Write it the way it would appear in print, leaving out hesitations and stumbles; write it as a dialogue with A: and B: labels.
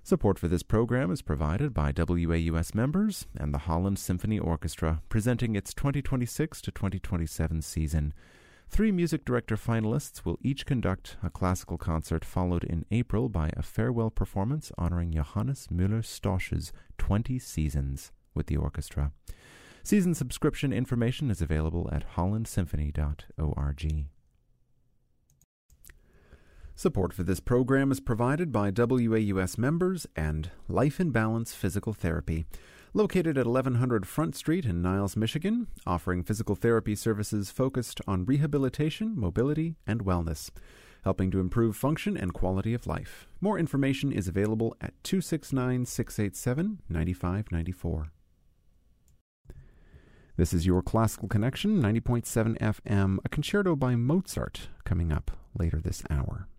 A: Support for this program is provided by WAUS members and the Holland Symphony Orchestra, presenting its 2026 to 2027 season. 3 music director finalists will each conduct a classical concert, followed in April by a farewell performance honoring Johannes Müller-Stosch's 20 seasons with the orchestra. Season subscription information is available at hollandsymphony.org. Support for this program is provided by WAUS members and Life in Balance Physical Therapy, located at 1100 Front Street in Niles, Michigan, offering physical therapy services focused on rehabilitation, mobility, and wellness, helping to improve function and quality of life. More information is available at 269-687-9594. This is your Classical Connection, 90.7 FM, a concerto by Mozart, coming up later this hour.